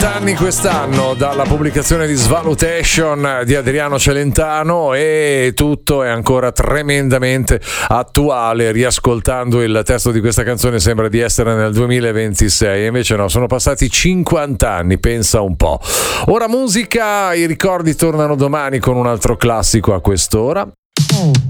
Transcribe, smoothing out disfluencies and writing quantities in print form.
Anni quest'anno dalla pubblicazione di Svalutation di Adriano Celentano e tutto è ancora tremendamente attuale. Riascoltando il testo di questa canzone sembra di essere nel 2026, invece no, sono passati 50 anni, pensa un po'. Ora musica, i ricordi tornano domani con un altro classico a quest'ora.